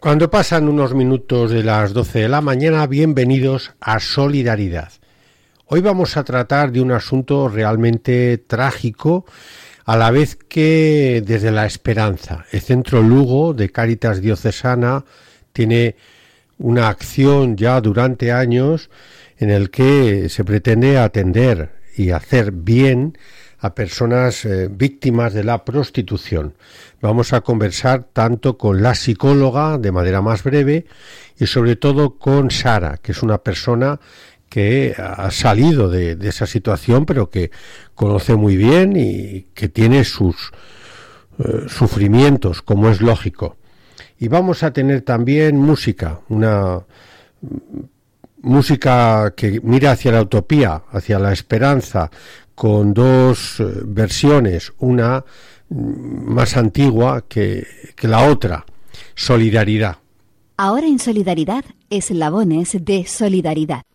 Cuando pasan unos minutos de las 12 de la mañana, bienvenidos a Solidaridad. Hoy vamos a tratar de un asunto realmente trágico, a la vez que desde la esperanza. El Centro Lugo de Cáritas Diocesana tiene una acción ya durante años en el que se pretende atender y hacer bien a personas víctimas de la prostitución. Vamos a conversar tanto con la psicóloga de manera más breve y sobre todo con Sara, que es una persona que ha salido de esa situación, pero que conoce muy bien y que tiene sus sufrimientos, como es lógico. Y vamos a tener también música, una música que mira hacia la utopía, hacia la esperanza, con dos versiones, una más antigua que la otra, Solidaridad. Ahora en Solidaridad, eslabones de solidaridad.